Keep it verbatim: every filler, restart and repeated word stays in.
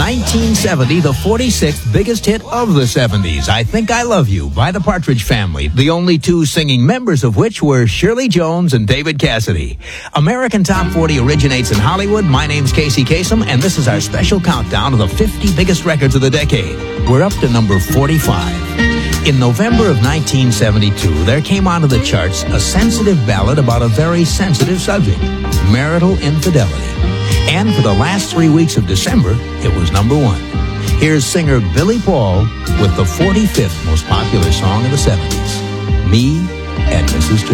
nineteen seventy, the forty-sixth biggest hit of the seventies, I Think I Love You by the Partridge Family, the only two singing members of which were Shirley Jones and David Cassidy. American Top forty originates in Hollywood. My name's Casey Kasem, and this is our special countdown of the fifty biggest records of the decade. We're up to number forty-five. In November of nineteen seventy-two, there came onto the charts a sensitive ballad about a very sensitive subject, marital infidelity. And for the last three weeks of December, it was number one. Here's singer Billy Paul with the forty-fifth most popular song of the seventies, Me and Missus